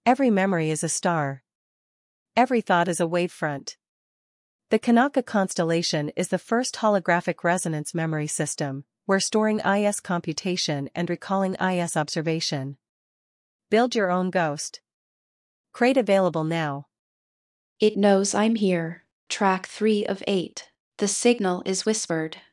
Every memory is a star. Every thought is a wavefront. The Kanaka constellation is the first holographic resonance memory system, where storing IS computation and recalling IS observation. Build your own ghost. Crate available now. It knows I'm here. Track 3 of 8. The signal is whispered.